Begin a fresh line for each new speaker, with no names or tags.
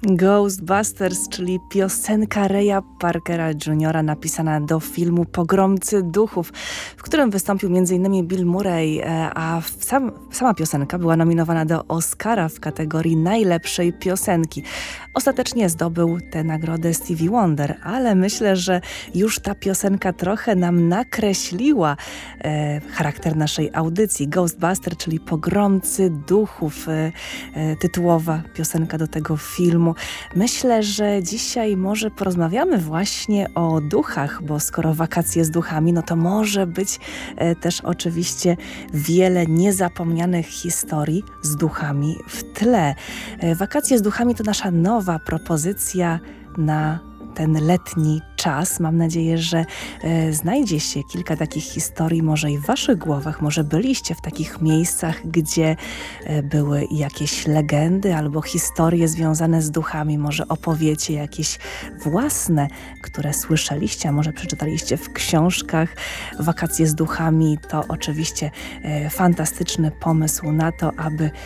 Ghostbusters, czyli piosenka Raya Parkera Jr. napisana do filmu Pogromcy Duchów, w którym wystąpił m.in. Bill Murray, a sama piosenka była nominowana do Oscara w kategorii najlepszej piosenki. Ostatecznie zdobył tę nagrodę Stevie Wonder, ale myślę, że już ta piosenka trochę nam nakreśliła charakter naszej audycji. Ghostbusters, czyli Pogromcy Duchów, tytułowa piosenka do tego filmu. Myślę, że dzisiaj może porozmawiamy właśnie o duchach, bo skoro wakacje z duchami, no to może być też oczywiście wiele niezapomnianych historii z duchami w tle. Wakacje z duchami to nasza nowa propozycja na ten letni czas. Mam nadzieję, że znajdzie się kilka takich historii może i w waszych głowach. Może byliście w takich miejscach, gdzie były jakieś legendy albo historie związane z duchami. Może opowiecie jakieś własne, które słyszeliście, a może przeczytaliście w książkach. Wakacje z duchami to oczywiście fantastyczny pomysł na to, aby